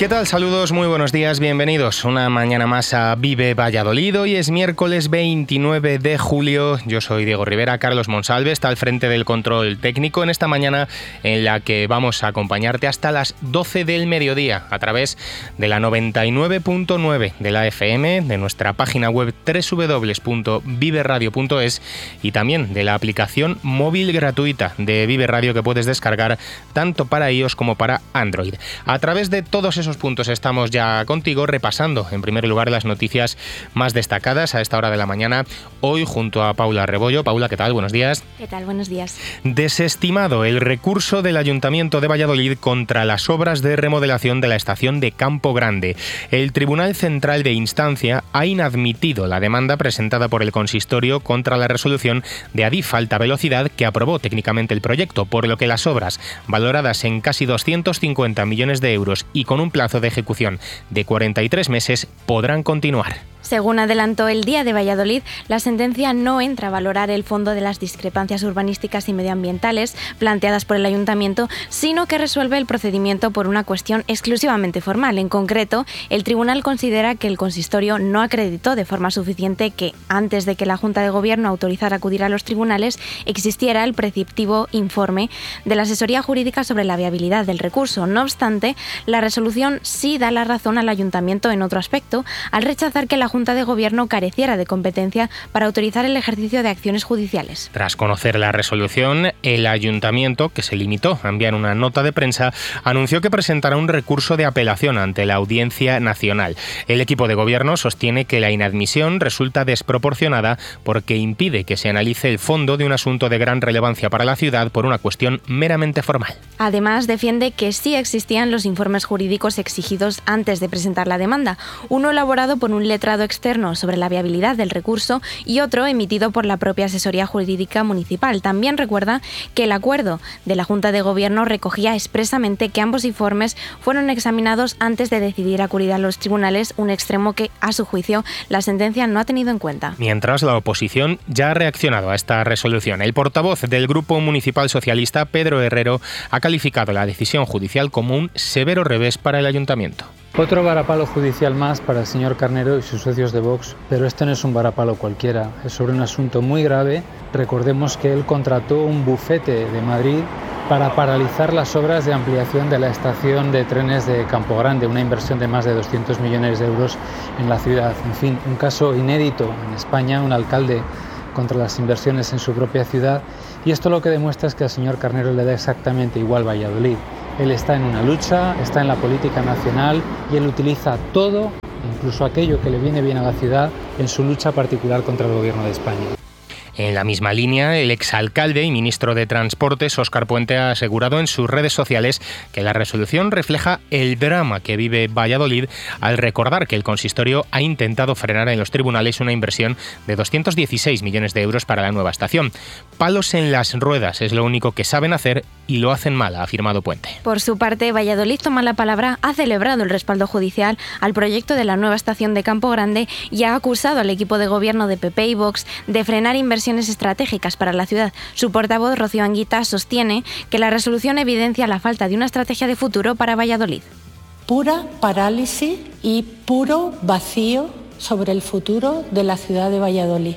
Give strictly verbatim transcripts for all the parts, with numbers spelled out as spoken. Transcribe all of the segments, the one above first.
¿Qué tal? Saludos, muy buenos días, bienvenidos una mañana más a Vive Valladolid. Hoy es miércoles veintinueve de julio, yo soy Diego Rivera, Carlos Monsalve está al frente del control técnico en esta mañana en la que vamos a acompañarte hasta las doce del mediodía a través de la noventa y nueve punto nueve de la F M, de nuestra página web doble u doble u doble u punto vive radio punto es y también de la aplicación móvil gratuita de Vive Radio que puedes descargar tanto para iOS como para Android. A través de todos esos puntos estamos ya contigo repasando en primer lugar las noticias más destacadas a esta hora de la mañana, hoy junto a Paula Rebollo. Paula, ¿qué tal? Buenos días. ¿Qué tal? Buenos días. Desestimado el recurso del Ayuntamiento de Valladolid contra las obras de remodelación de la estación de Campo Grande. El Tribunal Central de Instancia ha inadmitido la demanda presentada por el consistorio contra la resolución de Adif Alta Velocidad que aprobó técnicamente el proyecto, por lo que las obras, valoradas en casi doscientos cincuenta millones de euros y con un plazo de ejecución de cuarenta y tres meses, podrán continuar. Según adelantó El Día de Valladolid, la sentencia no entra a valorar el fondo de las discrepancias urbanísticas y medioambientales planteadas por el Ayuntamiento, sino que resuelve el procedimiento por una cuestión exclusivamente formal. En concreto, el Tribunal considera que el consistorio no acreditó de forma suficiente que, antes de que la Junta de Gobierno autorizara acudir a los tribunales, existiera el preceptivo informe de la asesoría jurídica sobre la viabilidad del recurso. No obstante, la resolución sí da la razón al Ayuntamiento en otro aspecto, al rechazar que la Junta de Gobierno careciera de competencia para autorizar el ejercicio de acciones judiciales. Tras conocer la resolución, el Ayuntamiento, que se limitó a enviar una nota de prensa, anunció que presentará un recurso de apelación ante la Audiencia Nacional. El equipo de Gobierno sostiene que la inadmisión resulta desproporcionada porque impide que se analice el fondo de un asunto de gran relevancia para la ciudad por una cuestión meramente formal. Además, defiende que sí existían los informes jurídicos exigidos antes de presentar la demanda, uno elaborado por un letrado externo sobre la viabilidad del recurso y otro emitido por la propia asesoría jurídica municipal. También recuerda que el acuerdo de la Junta de Gobierno recogía expresamente que ambos informes fueron examinados antes de decidir acudir a los tribunales, un extremo que, a su juicio, la sentencia no ha tenido en cuenta. Mientras, la oposición ya ha reaccionado a esta resolución. El portavoz del Grupo Municipal Socialista, Pedro Herrero, ha calificado la decisión judicial como un severo revés para el Ayuntamiento. Otro varapalo judicial más para el señor Carnero y sus socios de Vox, pero este no es un varapalo cualquiera, es sobre un asunto muy grave. Recordemos que él contrató un bufete de Madrid para paralizar las obras de ampliación de la estación de trenes de Campo Grande, una inversión de más de doscientos millones de euros en la ciudad. En fin, un caso inédito en España, un alcalde contra las inversiones en su propia ciudad, y esto lo que demuestra es que al señor Carnero le da exactamente igual Valladolid. Él está en una lucha, está en la política nacional y él utiliza todo, incluso aquello que le viene bien a la ciudad, en su lucha particular contra el Gobierno de España. En la misma línea, el exalcalde y ministro de Transportes, Óscar Puente, ha asegurado en sus redes sociales que la resolución refleja el drama que vive Valladolid al recordar que el consistorio ha intentado frenar en los tribunales una inversión de doscientos dieciséis millones de euros para la nueva estación. Palos en las ruedas es lo único que saben hacer y lo hacen mal, ha afirmado Puente. Por su parte, Valladolid toma la palabra, ha celebrado el respaldo judicial al proyecto de la nueva estación de Campo Grande y ha acusado al equipo de gobierno de P P y Vox de frenar inversiones estratégicas para la ciudad. Su portavoz, Rocío Anguita, sostiene que la resolución evidencia la falta de una estrategia de futuro para Valladolid. Pura parálisis y puro vacío sobre el futuro de la ciudad de Valladolid.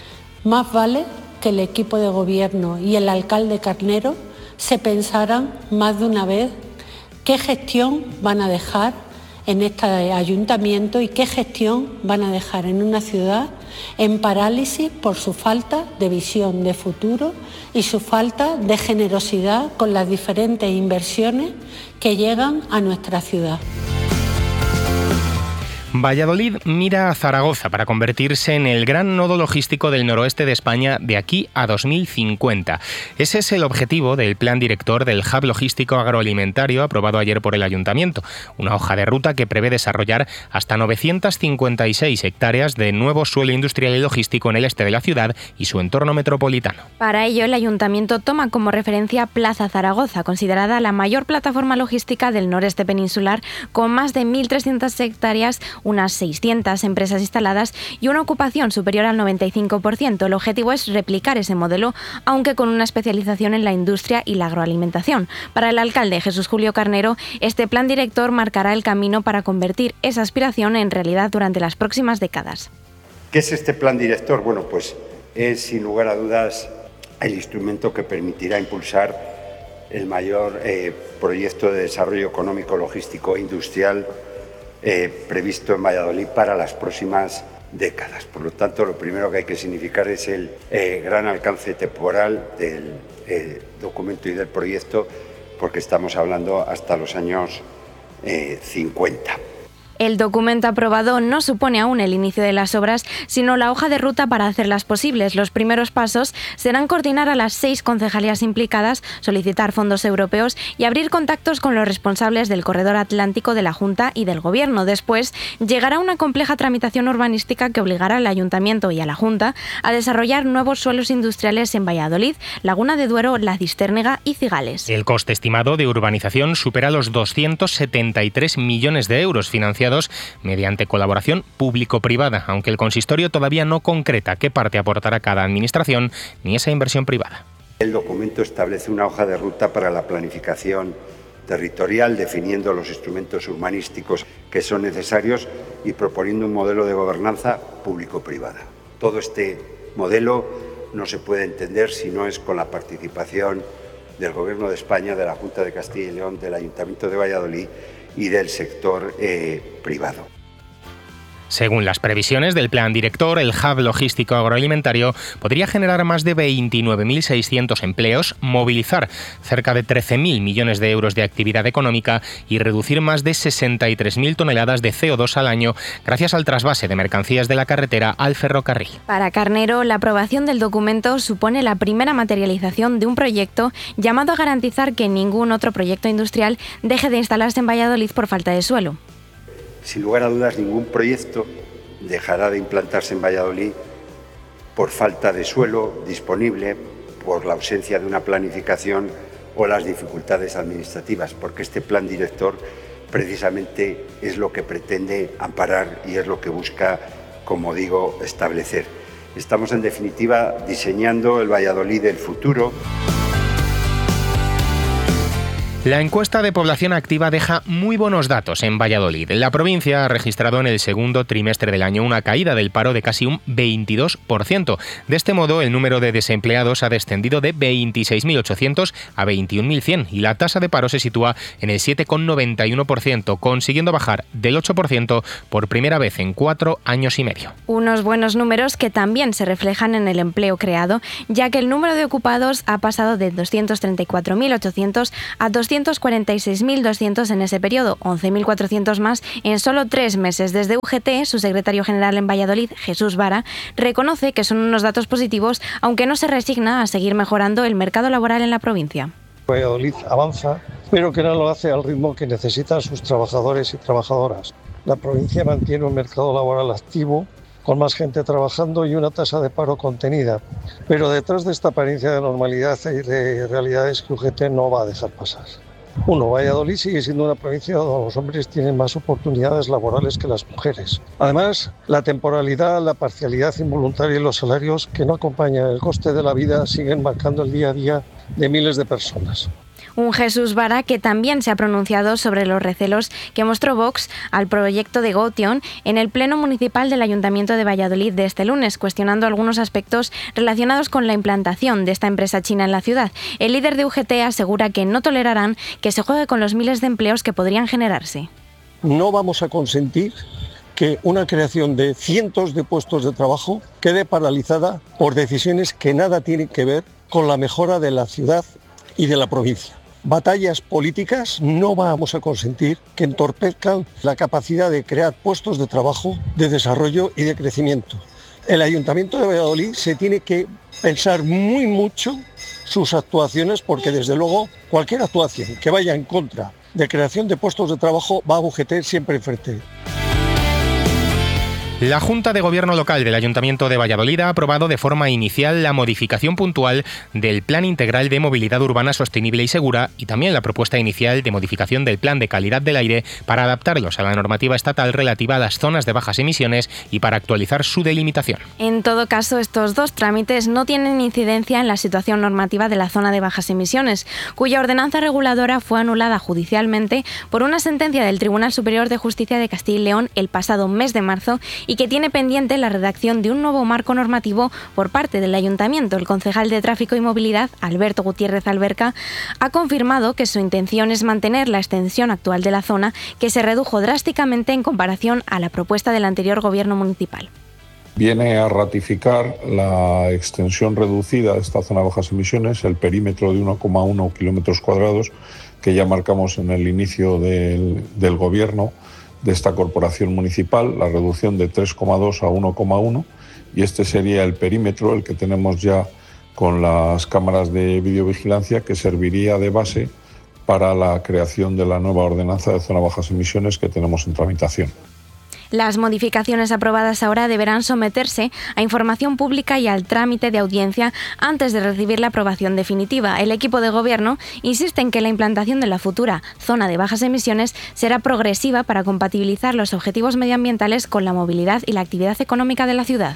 Más vale que el equipo de gobierno y el alcalde Carnero se pensaran más de una vez qué gestión van a dejar en este ayuntamiento y qué gestión van a dejar en una ciudad en parálisis por su falta de visión de futuro y su falta de generosidad con las diferentes inversiones que llegan a nuestra ciudad. Valladolid mira a Zaragoza para convertirse en el gran nodo logístico del noroeste de España de aquí a dos mil cincuenta. Ese es el objetivo del plan director del Hub Logístico Agroalimentario aprobado ayer por el Ayuntamiento, una hoja de ruta que prevé desarrollar hasta novecientas cincuenta y seis hectáreas de nuevo suelo industrial y logístico en el este de la ciudad y su entorno metropolitano. Para ello, el Ayuntamiento toma como referencia Plaza Zaragoza, considerada la mayor plataforma logística del noreste peninsular, con más de mil trescientas hectáreas unas seiscientas empresas instaladas y una ocupación superior al noventa y cinco por ciento. El objetivo es replicar ese modelo, aunque con una especialización en la industria y la agroalimentación. Para el alcalde Jesús Julio Carnero, este plan director marcará el camino para convertir esa aspiración en realidad durante las próximas décadas. ¿Qué es este plan director? Bueno, pues es sin lugar a dudas el instrumento que permitirá impulsar el mayor eh, proyecto de desarrollo económico, logístico e industrial eh, previsto en Valladolid para las próximas décadas. Por lo tanto, lo primero que hay que significar es el eh, gran alcance temporal del eh, documento y del proyecto, porque estamos hablando hasta los años eh, cincuenta. El documento aprobado no supone aún el inicio de las obras, sino la hoja de ruta para hacerlas posibles. Los primeros pasos serán coordinar a las seis concejalías implicadas, solicitar fondos europeos y abrir contactos con los responsables del corredor atlántico de la Junta y del Gobierno. Después llegará una compleja tramitación urbanística que obligará al Ayuntamiento y a la Junta a desarrollar nuevos suelos industriales en Valladolid, Laguna de Duero, La Cistérnega y Cigales. El coste estimado de urbanización supera los doscientos setenta y tres millones de euros, financiados mediante colaboración público-privada, aunque el consistorio todavía no concreta qué parte aportará cada administración ni esa inversión privada. El documento establece una hoja de ruta para la planificación territorial, definiendo los instrumentos urbanísticos que son necesarios y proponiendo un modelo de gobernanza público-privada. Todo este modelo no se puede entender si no es con la participación del Gobierno de España, de la Junta de Castilla y León, del Ayuntamiento de Valladolid y del sector eh, privado. Según las previsiones del plan director, el hub logístico agroalimentario podría generar más de veintinueve mil seiscientos empleos, movilizar cerca de trece mil millones de euros de actividad económica y reducir más de sesenta y tres mil toneladas de C O dos al año gracias al trasvase de mercancías de la carretera al ferrocarril. Para Carnero, la aprobación del documento supone la primera materialización de un proyecto llamado a garantizar que ningún otro proyecto industrial deje de instalarse en Valladolid por falta de suelo. Sin lugar a dudas, ningún proyecto dejará de implantarse en Valladolid por falta de suelo disponible, por la ausencia de una planificación o las dificultades administrativas, porque este plan director precisamente es lo que pretende amparar y es lo que busca, como digo, establecer. Estamos, en definitiva, diseñando el Valladolid del futuro. La encuesta de población activa deja muy buenos datos en Valladolid. La provincia ha registrado en el segundo trimestre del año una caída del paro de casi un veintidós por ciento. De este modo, el número de desempleados ha descendido de veintiséis mil ochocientos a veintiún mil cien y la tasa de paro se sitúa en el siete coma noventa y uno por ciento, consiguiendo bajar del ocho por ciento por primera vez en cuatro años y medio. Unos buenos números que también se reflejan en el empleo creado, ya que el número de ocupados ha pasado de doscientos treinta y cuatro mil ochocientos a doscientos cuarenta y seis mil doscientos en ese periodo, once mil cuatrocientos más en solo tres meses. Desde U G T, su secretario general en Valladolid, Jesús Vara, reconoce que son unos datos positivos, aunque no se resigna a seguir mejorando el mercado laboral en la provincia. Valladolid avanza, pero que no lo hace al ritmo que necesitan sus trabajadores y trabajadoras. La provincia mantiene un mercado laboral activo, con más gente trabajando y una tasa de paro contenida. Pero detrás de esta apariencia de normalidad y de realidades que U G T no va a dejar pasar. Uno, Valladolid sigue siendo una provincia donde los hombres tienen más oportunidades laborales que las mujeres. Además, la temporalidad, la parcialidad involuntaria y los salarios que no acompañan el coste de la vida siguen marcando el día a día de miles de personas. Un Jesús Vara que también se ha pronunciado sobre los recelos que mostró Vox al proyecto de Gotion en el Pleno Municipal del Ayuntamiento de Valladolid de este lunes, cuestionando algunos aspectos relacionados con la implantación de esta empresa china en la ciudad. El líder de U G T asegura que no tolerarán que se juegue con los miles de empleos que podrían generarse. No vamos a consentir que una creación de cientos de puestos de trabajo quede paralizada por decisiones que nada tienen que ver con la mejora de la ciudad y de la provincia. Batallas políticas no vamos a consentir que entorpezcan la capacidad de crear puestos de trabajo, de desarrollo y de crecimiento. El Ayuntamiento de Valladolid se tiene que pensar muy mucho sus actuaciones, porque desde luego cualquier actuación que vaya en contra de creación de puestos de trabajo va a U G T siempre enfrente. La Junta de Gobierno Local del Ayuntamiento de Valladolid ha aprobado de forma inicial la modificación puntual del Plan Integral de Movilidad Urbana Sostenible y Segura y también la propuesta inicial de modificación del Plan de Calidad del Aire para adaptarlos a la normativa estatal relativa a las zonas de bajas emisiones y para actualizar su delimitación. En todo caso, estos dos trámites no tienen incidencia en la situación normativa de la zona de bajas emisiones, cuya ordenanza reguladora fue anulada judicialmente por una sentencia del Tribunal Superior de Justicia de Castilla y León el pasado mes de marzo y que tiene pendiente la redacción de un nuevo marco normativo por parte del Ayuntamiento. El concejal de Tráfico y Movilidad, Alberto Gutiérrez Alberca, ha confirmado que su intención es mantener la extensión actual de la zona, que se redujo drásticamente en comparación a la propuesta del anterior gobierno municipal. Viene a ratificar la extensión reducida de esta zona de bajas emisiones, el perímetro de uno coma uno kilómetros cuadrados que ya marcamos en el inicio del, del gobierno de esta corporación municipal, la reducción de tres coma dos a uno coma uno, y este sería el perímetro, el que tenemos ya con las cámaras de videovigilancia, que serviría de base para la creación de la nueva ordenanza de zona de bajas emisiones que tenemos en tramitación. Las modificaciones aprobadas ahora deberán someterse a información pública y al trámite de audiencia antes de recibir la aprobación definitiva. El equipo de gobierno insiste en que la implantación de la futura zona de bajas emisiones será progresiva para compatibilizar los objetivos medioambientales con la movilidad y la actividad económica de la ciudad.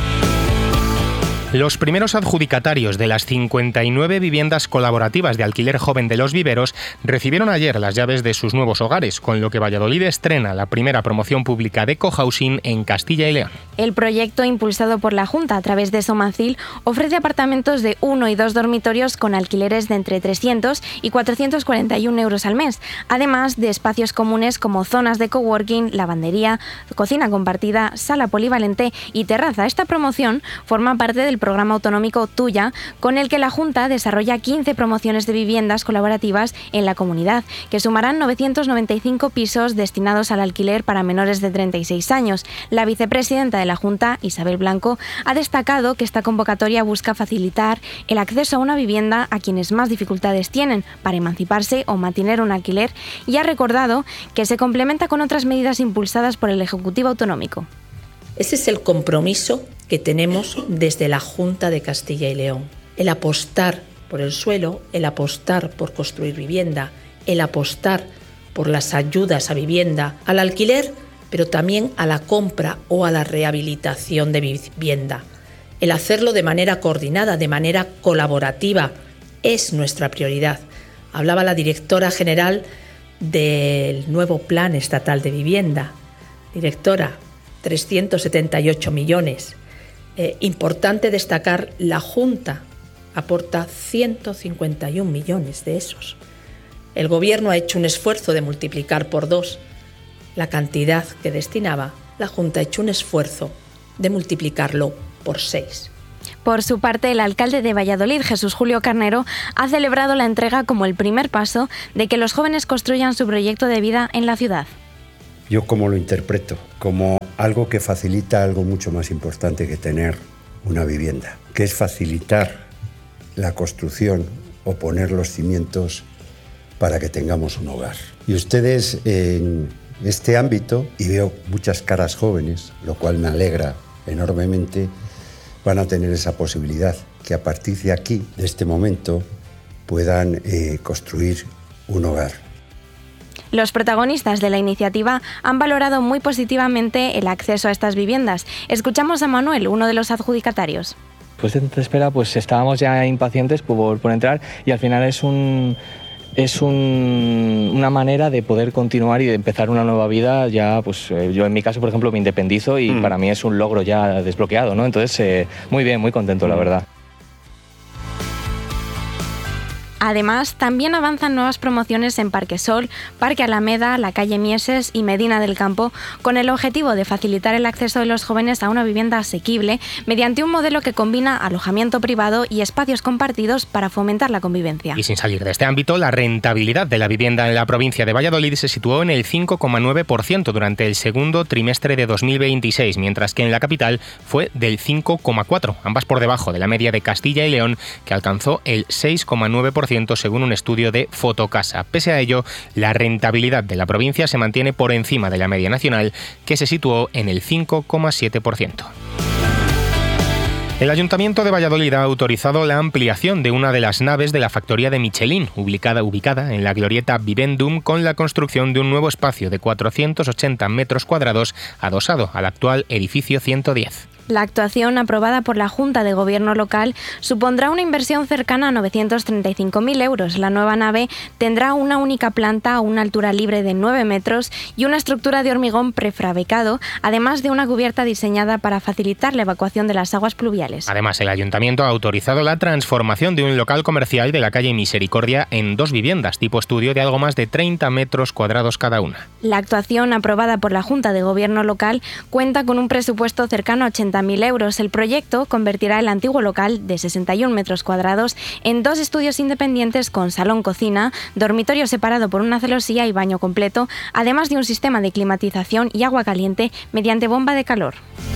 Los primeros adjudicatarios de las cincuenta y nueve viviendas colaborativas de alquiler joven de Los Viveros recibieron ayer las llaves de sus nuevos hogares, con lo que Valladolid estrena la primera promoción pública de cohousing en Castilla y León. El proyecto, impulsado por la Junta a través de Somancil, ofrece apartamentos de uno y dos dormitorios con alquileres de entre trescientos y cuatrocientos cuarenta y un euros al mes, además de espacios comunes como zonas de coworking, lavandería, cocina compartida, sala polivalente y terraza. Esta promoción forma parte del programa autonómico Tuya, con el que la Junta desarrolla quince promociones de viviendas colaborativas en la comunidad, que sumarán novecientos noventa y cinco pisos destinados al alquiler para menores de treinta y seis años. La vicepresidenta de la Junta, Isabel Blanco, ha destacado que esta convocatoria busca facilitar el acceso a una vivienda a quienes más dificultades tienen para emanciparse o mantener un alquiler, y ha recordado que se complementa con otras medidas impulsadas por el Ejecutivo Autonómico. Ese es el compromiso que tenemos desde la Junta de Castilla y León. El apostar por el suelo, el apostar por construir vivienda, el apostar por las ayudas a vivienda, al alquiler, pero también a la compra o a la rehabilitación de vivienda. El hacerlo de manera coordinada, de manera colaborativa, es nuestra prioridad. Hablaba la directora general del nuevo Plan Estatal de Vivienda. Directora, trescientos setenta y ocho millones. Eh, importante destacar, la Junta aporta ciento cincuenta y un millones de esos. El Gobierno ha hecho un esfuerzo de multiplicar por dos la cantidad que destinaba. La Junta ha hecho un esfuerzo de multiplicarlo por seis. Por su parte, el alcalde de Valladolid, Jesús Julio Carnero, ha celebrado la entrega como el primer paso de que los jóvenes construyan su proyecto de vida en la ciudad. Yo cómo lo interpreto, como algo que facilita algo mucho más importante que tener una vivienda, que es facilitar la construcción o poner los cimientos para que tengamos un hogar. Y ustedes en este ámbito, y veo muchas caras jóvenes, lo cual me alegra enormemente, van a tener esa posibilidad, que a partir de aquí, de este momento, puedan eh, construir un hogar. Los protagonistas de la iniciativa han valorado muy positivamente el acceso a estas viviendas. Escuchamos a Manuel, uno de los adjudicatarios. Pues de espera, pues estábamos ya impacientes por, por entrar, y al final es un es un, una manera de poder continuar y de empezar una nueva vida. Ya, pues yo en mi caso, por ejemplo, me independizo y mm. para mí es un logro ya desbloqueado, ¿no? Entonces, eh, muy bien, muy contento, mm. la verdad. Además, también avanzan nuevas promociones en Parque Sol, Parque Alameda, la calle Mieses y Medina del Campo, con el objetivo de facilitar el acceso de los jóvenes a una vivienda asequible mediante un modelo que combina alojamiento privado y espacios compartidos para fomentar la convivencia. Y sin salir de este ámbito, la rentabilidad de la vivienda en la provincia de Valladolid se situó en el cinco coma nueve por ciento durante el segundo trimestre de dos mil veintiséis, mientras que en la capital fue del cinco coma cuatro por ciento, ambas por debajo de la media de Castilla y León, que alcanzó el seis coma nueve por ciento ciento según un estudio de Fotocasa. Pese a ello, la rentabilidad de la provincia se mantiene por encima de la media nacional, que se situó en el cinco coma siete por ciento. El Ayuntamiento de Valladolid ha autorizado la ampliación de una de las naves de la factoría de Michelin, ubicada, ubicada en la glorieta Vivendum, con la construcción de un nuevo espacio de cuatrocientos ochenta metros cuadrados adosado al actual edificio ciento diez. La actuación, aprobada por la Junta de Gobierno local, supondrá una inversión cercana a novecientos treinta y cinco mil euros. La nueva nave tendrá una única planta a una altura libre de nueve metros y una estructura de hormigón prefabricado, además de una cubierta diseñada para facilitar la evacuación de las aguas pluviales. Además, el Ayuntamiento ha autorizado la transformación de un local comercial de la calle Misericordia en dos viviendas tipo estudio de algo más de treinta metros cuadrados cada una. La actuación, aprobada por la Junta de Gobierno local, cuenta con un presupuesto cercano a ochenta mil euros. El proyecto convertirá el antiguo local de sesenta y un metros cuadrados en dos estudios independientes con salón-cocina, dormitorio separado por una celosía y baño completo, además de un sistema de climatización y agua caliente mediante bomba de calor.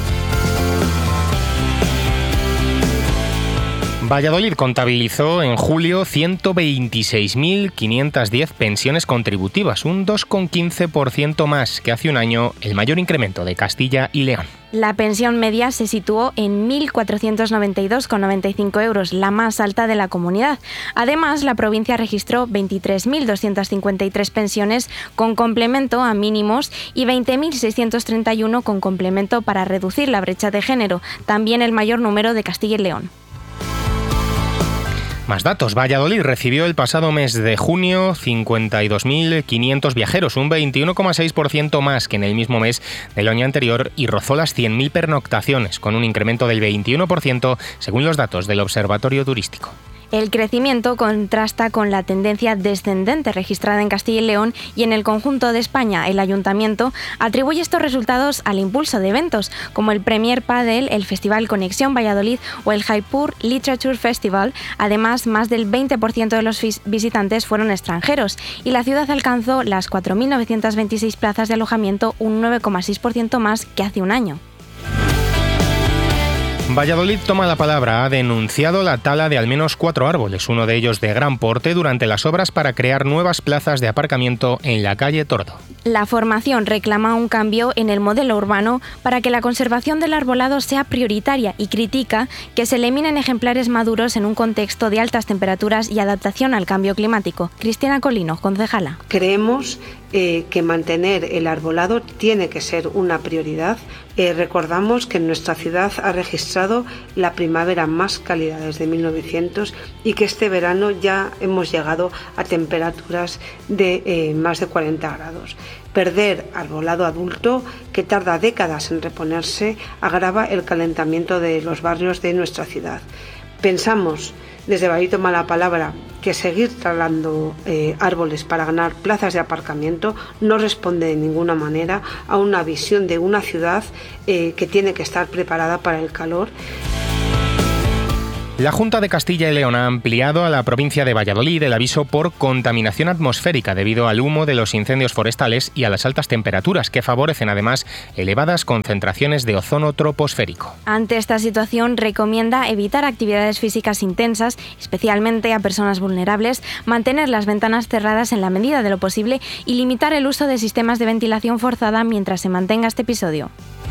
Valladolid contabilizó en julio ciento veintiséis mil quinientas diez pensiones contributivas, un dos coma quince por ciento más que hace un año, el mayor incremento de Castilla y León. La pensión media se situó en mil cuatrocientos noventa y dos coma noventa y cinco euros, la más alta de la comunidad. Además, la provincia registró veintitrés mil doscientos cincuenta y tres pensiones con complemento a mínimos y veinte mil seiscientos treinta y uno con complemento para reducir la brecha de género, también el mayor número de Castilla y León. Más datos. Valladolid recibió el pasado mes de junio cincuenta y dos mil quinientos viajeros, un veintiuno coma seis por ciento más que en el mismo mes del año anterior, y rozó las cien mil pernoctaciones, con un incremento del veintiuno por ciento según los datos del Observatorio Turístico. El crecimiento contrasta con la tendencia descendente registrada en Castilla y León y en el conjunto de España. El Ayuntamiento atribuye estos resultados al impulso de eventos como el Premier Padel, el Festival Conexión Valladolid o el Jaipur Literature Festival. Además, más del veinte por ciento de los visitantes fueron extranjeros y la ciudad alcanzó las cuatro mil novecientas veintiséis plazas de alojamiento, un nueve coma seis por ciento más que hace un año. Valladolid toma la palabra. Ha denunciado la tala de al menos cuatro árboles, uno de ellos de gran porte, durante las obras para crear nuevas plazas de aparcamiento en la calle Tordo. La formación reclama un cambio en el modelo urbano para que la conservación del arbolado sea prioritaria y critica que se eliminen ejemplares maduros en un contexto de altas temperaturas y adaptación al cambio climático. Cristina Colino, concejala. Creemos eh, que mantener el arbolado tiene que ser una prioridad. Eh, recordamos que nuestra ciudad ha registrado la primavera más cálida desde mil novecientos y que este verano ya hemos llegado a temperaturas de eh, más de cuarenta grados. Perder arbolado adulto, que tarda décadas en reponerse, agrava el calentamiento de los barrios de nuestra ciudad. Pensamos, desde Valladolid toma la palabra, que seguir talando eh, árboles para ganar plazas de aparcamiento no responde de ninguna manera a una visión de una ciudad eh, que tiene que estar preparada para el calor. La Junta de Castilla y León ha ampliado a la provincia de Valladolid el aviso por contaminación atmosférica debido al humo de los incendios forestales y a las altas temperaturas, que favorecen además elevadas concentraciones de ozono troposférico. Ante esta situación, recomienda evitar actividades físicas intensas, especialmente a personas vulnerables, mantener las ventanas cerradas en la medida de lo posible y limitar el uso de sistemas de ventilación forzada mientras se mantenga este episodio.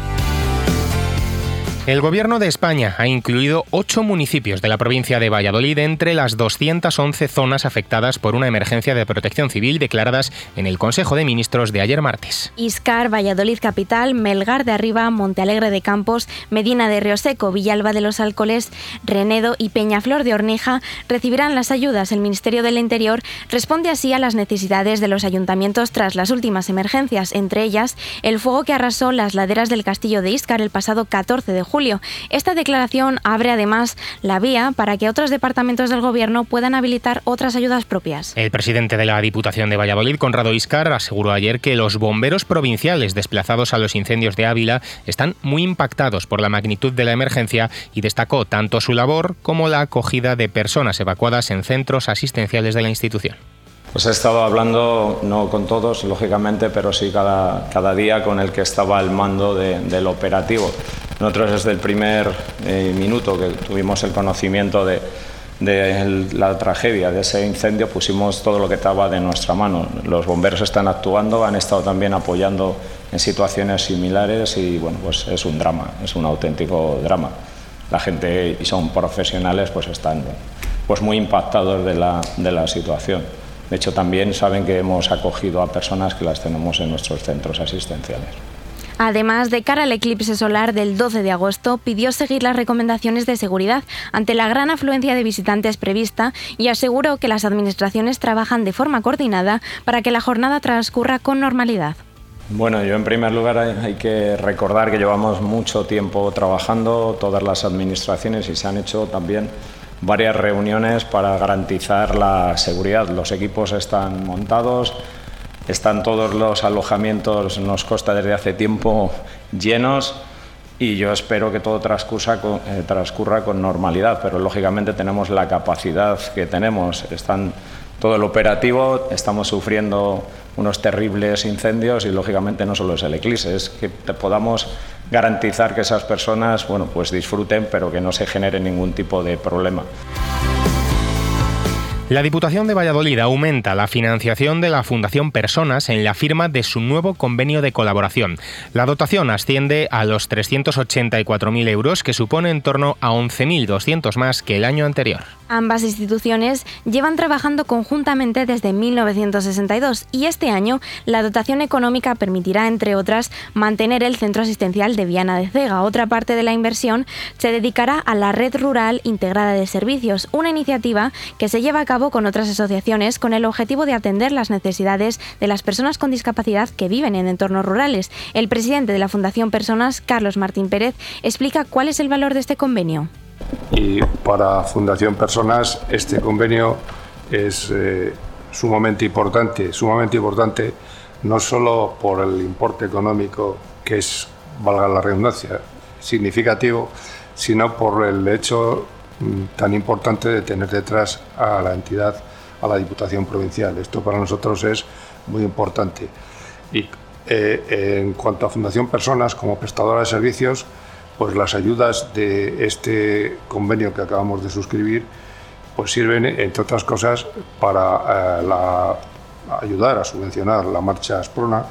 El Gobierno de España ha incluido ocho municipios de la provincia de Valladolid entre las doscientas once zonas afectadas por una emergencia de protección civil declaradas en el Consejo de Ministros de ayer martes. Iscar, Valladolid Capital, Melgar de Arriba, Montealegre de Campos, Medina de Rioseco, Villalba de los Alcoles, Renedo y Peñaflor de Orneja recibirán las ayudas. El Ministerio del Interior responde así a las necesidades de los ayuntamientos tras las últimas emergencias, entre ellas el fuego que arrasó las laderas del castillo de Iscar el pasado catorce de julio. julio. Esta declaración abre además la vía para que otros departamentos del Gobierno puedan habilitar otras ayudas propias. El presidente de la Diputación de Valladolid, Conrado Iscar, aseguró ayer que los bomberos provinciales desplazados a los incendios de Ávila están muy impactados por la magnitud de la emergencia y destacó tanto su labor como la acogida de personas evacuadas en centros asistenciales de la institución. Pues he estado hablando, no con todos, lógicamente, pero sí cada, cada día con el que estaba al mando de, del operativo. Nosotros desde el primer eh, minuto que tuvimos el conocimiento de, de la tragedia de ese incendio pusimos todo lo que estaba de nuestra mano. Los bomberos están actuando, han estado también apoyando en situaciones similares y bueno, pues es un drama, es un auténtico drama. La gente, y son profesionales, pues están pues muy impactados de la, de la situación. De hecho, también saben que hemos acogido a personas que las tenemos en nuestros centros asistenciales. Además, de cara al eclipse solar del doce de agosto, pidió seguir las recomendaciones de seguridad ante la gran afluencia de visitantes prevista y aseguró que las administraciones trabajan de forma coordinada para que la jornada transcurra con normalidad. Bueno, yo en primer lugar hay que recordar que llevamos mucho tiempo trabajando, todas las administraciones, y se han hecho también varias reuniones para garantizar la seguridad. Los equipos están montados, están todos los alojamientos, nos consta desde hace tiempo, llenos, y yo espero que todo transcurra con, eh, transcurra con normalidad, pero lógicamente tenemos la capacidad que tenemos. Están todo el operativo, estamos sufriendo unos terribles incendios y lógicamente no solo es el eclipse, es que podamos garantizar que esas personas, bueno, pues disfruten, pero que no se genere ningún tipo de problema. La Diputación de Valladolid aumenta la financiación de la Fundación Personas en la firma de su nuevo convenio de colaboración. La dotación asciende a los trescientos ochenta y cuatro mil euros, que supone en torno a once mil doscientos más que el año anterior. Ambas instituciones llevan trabajando conjuntamente desde mil novecientos sesenta y dos y este año la dotación económica permitirá, entre otras, mantener el centro asistencial de Viana de Cega. Otra parte de la inversión se dedicará a la Red Rural Integrada de Servicios, una iniciativa que se lleva a cabo con otras asociaciones con el objetivo de atender las necesidades de las personas con discapacidad que viven en entornos rurales. El presidente de la Fundación Personas, Carlos Martín Pérez, explica cuál es el valor de este convenio. Y para Fundación Personas este convenio es eh, sumamente importante, sumamente importante no solo por el importe económico, que es, valga la redundancia, significativo, sino por el hecho tan importante de tener detrás a la entidad, a la Diputación Provincial. Esto para nosotros es muy importante. Y eh, en cuanto a Fundación Personas, como prestadora de servicios, pues las ayudas de este convenio que acabamos de suscribir pues sirven, entre otras cosas, para eh, la, ayudar a subvencionar la marcha Asprona.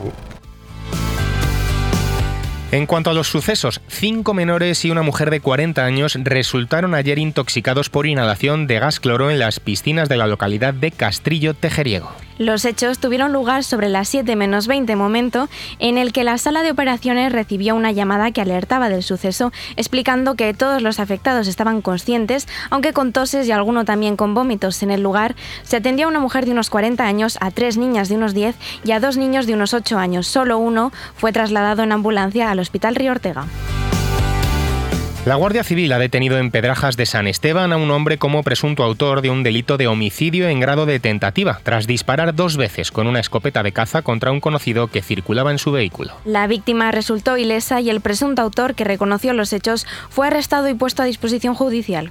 En cuanto a los sucesos, cinco menores y una mujer de cuarenta años resultaron ayer intoxicados por inhalación de gas cloro en las piscinas de la localidad de Castrillo Tejeriego. Los hechos tuvieron lugar sobre las siete menos veinte, momento en el que la sala de operaciones recibió una llamada que alertaba del suceso, explicando que todos los afectados estaban conscientes, aunque con toses y alguno también con vómitos. En el lugar se atendió a una mujer de unos cuarenta años, a tres niñas de unos diez y a dos niños de unos ocho años. Solo uno fue trasladado en ambulancia al Hospital Río Ortega. La Guardia Civil ha detenido en Pedrajas de San Esteban a un hombre como presunto autor de un delito de homicidio en grado de tentativa, tras disparar dos veces con una escopeta de caza contra un conocido que circulaba en su vehículo. La víctima resultó ilesa y el presunto autor, que reconoció los hechos, fue arrestado y puesto a disposición judicial.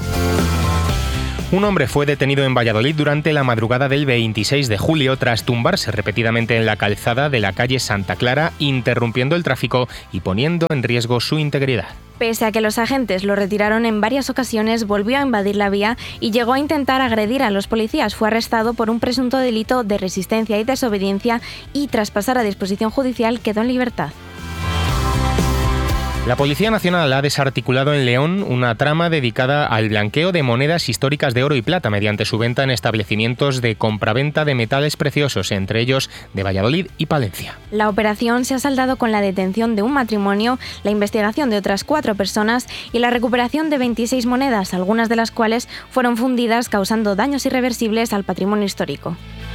Un hombre fue detenido en Valladolid durante la madrugada del veintiséis de julio tras tumbarse repetidamente en la calzada de la calle Santa Clara, interrumpiendo el tráfico y poniendo en riesgo su integridad. Pese a que los agentes lo retiraron en varias ocasiones, volvió a invadir la vía y llegó a intentar agredir a los policías. Fue arrestado por un presunto delito de resistencia y desobediencia y, tras pasar a disposición judicial, quedó en libertad. La Policía Nacional ha desarticulado en León una trama dedicada al blanqueo de monedas históricas de oro y plata mediante su venta en establecimientos de compraventa de metales preciosos, entre ellos de Valladolid y Palencia. La operación se ha saldado con la detención de un matrimonio, la investigación de otras cuatro personas y la recuperación de veintiséis monedas, algunas de las cuales fueron fundidas, causando daños irreversibles al patrimonio histórico.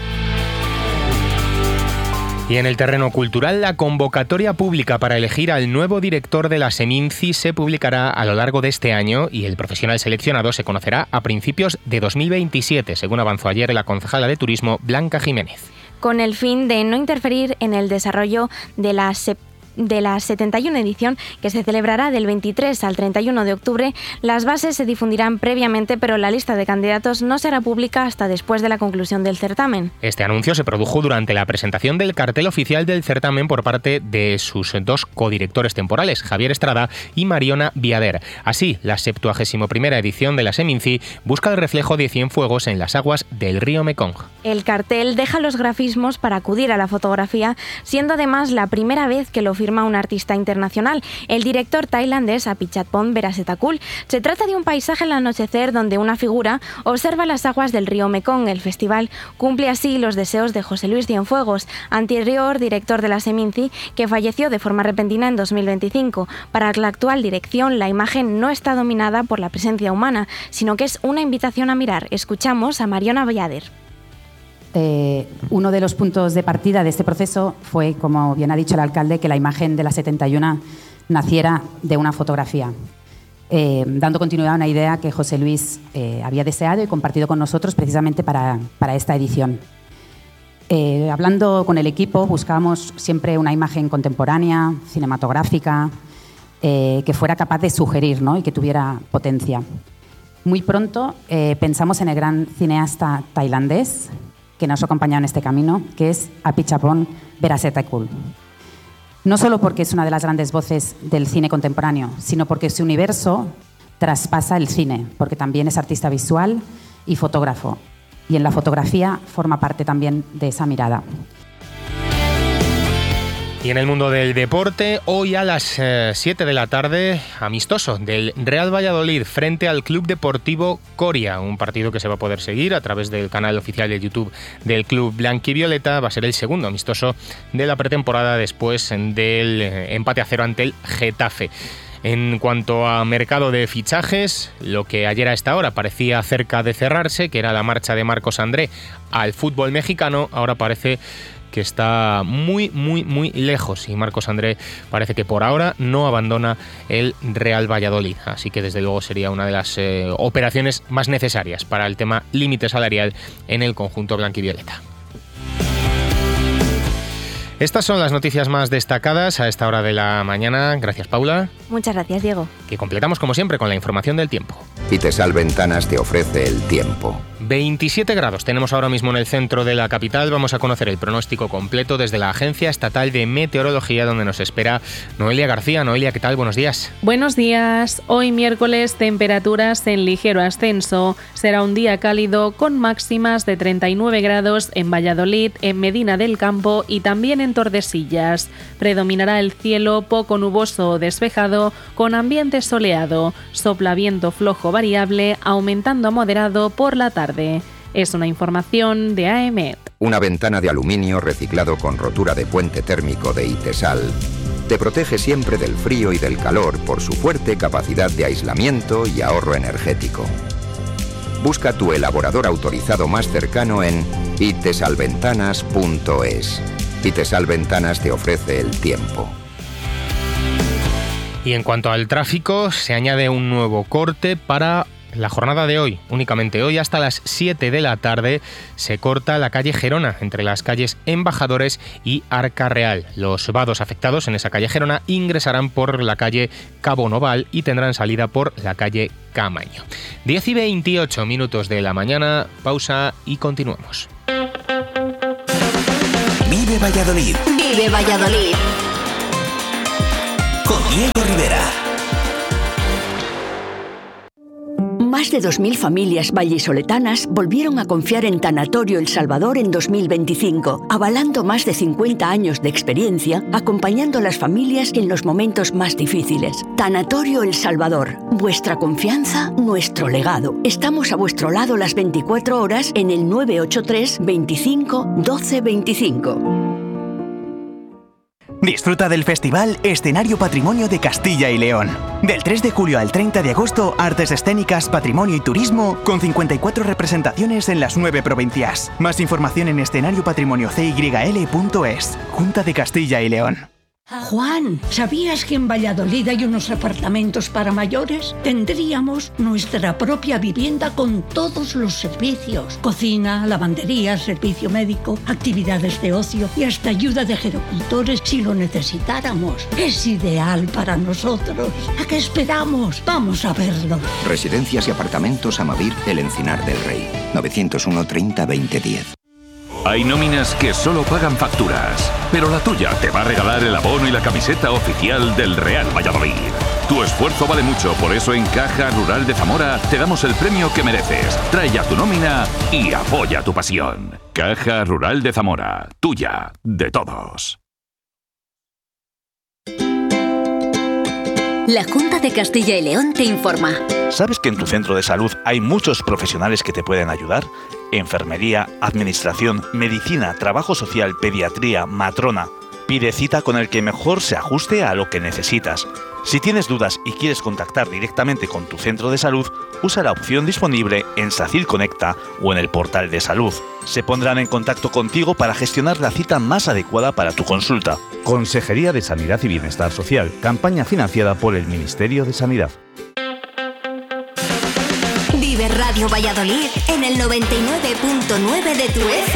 Y en el terreno cultural, la convocatoria pública para elegir al nuevo director de la Seminci se publicará a lo largo de este año y el profesional seleccionado se conocerá a principios de dos mil veintisiete, según avanzó ayer la concejala de Turismo, Blanca Jiménez. Con el fin de no interferir en el desarrollo de la de la setenta y una edición, que se celebrará del veintitrés al treinta y uno de octubre. Las bases se difundirán previamente, pero la lista de candidatos no será pública hasta después de la conclusión del certamen. Este anuncio se produjo durante la presentación del cartel oficial del certamen por parte de sus dos codirectores temporales, Javier Estrada y Mariona Viader. Así, la septuagésima primera edición de la Seminci busca el reflejo de Cienfuegos en las aguas del río Mekong. El cartel deja los grafismos para acudir a la fotografía, siendo además la primera vez que lo firma un artista internacional, el director tailandés Apichatpong Veerasetthakul. Se trata de un paisaje al anochecer donde una figura observa las aguas del río Mekong. El festival cumple así los deseos de José Luis Cienfuegos, anterior director de la Seminci, que falleció de forma repentina en dos mil veinticinco. Para la actual dirección, la imagen no está dominada por la presencia humana, sino que es una invitación a mirar. Escuchamos a Mariona Viader. Eh, uno de los puntos de partida de este proceso fue, como bien ha dicho el alcalde, que la imagen de la setenta y uno naciera de una fotografía, eh, dando continuidad a una idea que José Luis eh, había deseado y compartido con nosotros precisamente para, para esta edición. Eh, hablando con el equipo, buscábamos siempre una imagen contemporánea, cinematográfica, eh, que fuera capaz de sugerir, ¿no?, y que tuviera potencia. Muy pronto eh, pensamos en el gran cineasta tailandés que nos ha acompañado en este camino, que es Apichatpong Veerasetthakul. No solo porque es una de las grandes voces del cine contemporáneo, sino porque su universo traspasa el cine, porque también es artista visual y fotógrafo. Y en la fotografía forma parte también de esa mirada. Y en el mundo del deporte, hoy a las eh, siete de la tarde, amistoso del Real Valladolid frente al Club Deportivo Coria, un partido que se va a poder seguir a través del canal oficial de YouTube del Club Blanquivioleta. Va a ser el segundo amistoso de la pretemporada después del eh, empate a cero ante el Getafe. En cuanto a mercado de fichajes, lo que ayer a esta hora parecía cerca de cerrarse, que era la marcha de Marcos André al fútbol mexicano, ahora parece que está muy, muy, muy lejos, y Marcos André parece que por ahora no abandona el Real Valladolid. Así que desde luego sería una de las eh, operaciones más necesarias para el tema límite salarial en el conjunto blanquivioleta. Estas son las noticias más destacadas a esta hora de la mañana. Gracias, Paula. Muchas gracias, Diego. Que completamos como siempre con la información del tiempo. Itesal Ventanas te ofrece el tiempo. veintisiete grados tenemos ahora mismo en el centro de la capital. Vamos a conocer el pronóstico completo desde la Agencia Estatal de Meteorología, donde nos espera Noelia García. Noelia, ¿qué tal? Buenos días. Buenos días. Hoy miércoles, temperaturas en ligero ascenso. Será un día cálido con máximas de treinta y nueve grados en Valladolid, en Medina del Campo y también en Tordesillas. Predominará el cielo poco nuboso o despejado con ambiente soleado. Sopla viento flojo variable, aumentando a moderado por la tarde. Es una información de A E M E T. Una ventana de aluminio reciclado con rotura de puente térmico de Itesal te protege siempre del frío y del calor por su fuerte capacidad de aislamiento y ahorro energético. Busca tu elaborador autorizado más cercano en itesalventanas punto es. Itesal Ventanas te ofrece el tiempo. Y en cuanto al tráfico, se añade un nuevo corte para la jornada de hoy. Únicamente hoy hasta las siete de la tarde se corta la calle Gerona entre las calles Embajadores y Arca Real. Los vados afectados en esa calle Gerona ingresarán por la calle Cabo Noval y tendrán salida por la calle Camaño. diez y veintiocho minutos de la mañana, pausa y continuamos. Vive Valladolid. Vive Valladolid. Con Diego Rivera. Más de dos mil familias vallisoletanas volvieron a confiar en Tanatorio El Salvador en dos mil veinticinco, avalando más de cincuenta años de experiencia, acompañando a las familias en los momentos más difíciles. Tanatorio El Salvador, vuestra confianza, nuestro legado. Estamos a vuestro lado las veinticuatro horas en el nueve ocho tres, veinticinco, doce veinticinco. Disfruta del Festival Escenario Patrimonio de Castilla y León. Del tres de julio al treinta de agosto, artes escénicas, patrimonio y turismo, con cincuenta y cuatro representaciones en las nueve provincias. Más información en escenario patrimonio c y l punto es. Junta de Castilla y León. Juan, ¿sabías que en Valladolid hay unos apartamentos para mayores? Tendríamos nuestra propia vivienda con todos los servicios: cocina, lavandería, servicio médico, actividades de ocio y hasta ayuda de gerocultores si lo necesitáramos. Es ideal para nosotros. ¿A qué esperamos? Vamos a verlo. Residencias y apartamentos Amavir, El Encinar del Rey. novecientos uno treinta veinte diez. Hay nóminas que solo pagan facturas, pero la tuya te va a regalar el abono y la camiseta oficial del Real Valladolid. Tu esfuerzo vale mucho, por eso en Caja Rural de Zamora te damos el premio que mereces. Trae ya tu nómina y apoya tu pasión. Caja Rural de Zamora, tuya, de todos. La Junta de Castilla y León te informa. ¿Sabes que en tu centro de salud hay muchos profesionales que te pueden ayudar? Enfermería, administración, medicina, trabajo social, pediatría, matrona. Pide cita con el que mejor se ajuste a lo que necesitas. Si tienes dudas y quieres contactar directamente con tu centro de salud, usa la opción disponible en SACIL Conecta o en el portal de salud. Se pondrán en contacto contigo para gestionar la cita más adecuada para tu consulta. Consejería de Sanidad y Bienestar Social, campaña financiada por el Ministerio de Sanidad. Vive Radio Valladolid en el noventa y nueve punto nueve de tu F M.